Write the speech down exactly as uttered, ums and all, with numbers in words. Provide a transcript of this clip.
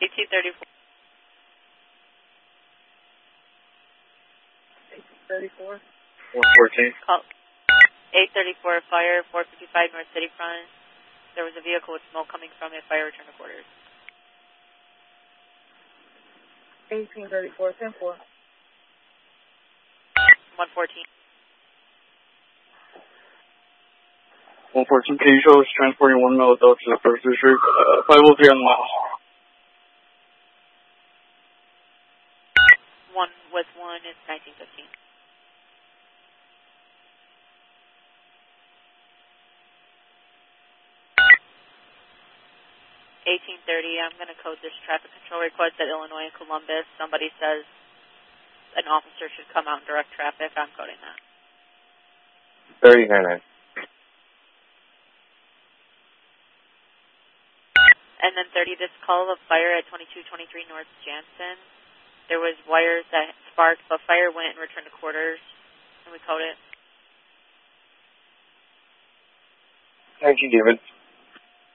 eighteen thirty-four. eighteen thirty-four. one fourteen. Call eight thirty-four, fire, four fifty-five North City Front. There was a vehicle with smoke coming from it. Fire, return to quarters. eighteen thirty-four, ten four. one fourteen. one fourteen, can you show us transporting one male adult to the first district? Uh, five oh three on the mile. One with one is nineteen fifteen. eighteen thirty, I'm going to code this traffic control request at Illinois and Columbus. Somebody says an officer should come out and direct traffic. I'm coding that. thirty nine. And then thirty, this call of fire at twenty-two twenty-three North Jansen. There was wires that sparked, but fire went and returned to quarters, and we code it. nineteen David.